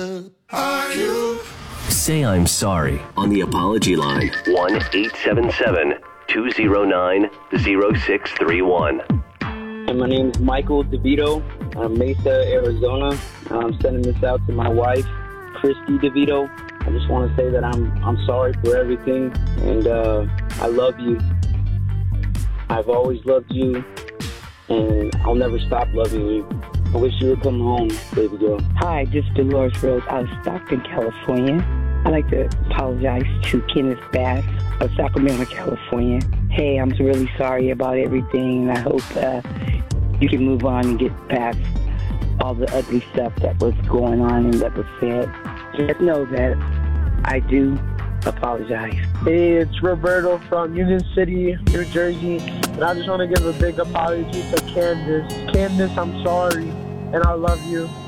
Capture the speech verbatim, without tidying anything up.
Are you? Say I'm sorry on the apology line. one eight seven seven, two zero nine, zero six three one. And my name is Michael DeVito. I'm Mesa, Arizona. I'm sending this out to my wife, Christy DeVito. I just want to say that I'm I'm sorry for everything, and uh, I love you. I've always loved you, and I'll never stop loving you. I wish you would come home, baby girl. Hi, this is Dolores Rose out of Stockton, California. I'd like to apologize to Kenneth Bass of Sacramento, California. Hey, I'm really sorry about everything, and I hope uh, you can move on and get past all the ugly stuff that was going on and that was said. Just know that I do apologize. Hey, it's Roberto from Union City, New Jersey, and I just want to give a big apology to Candace. Candace, I'm sorry, and I love you.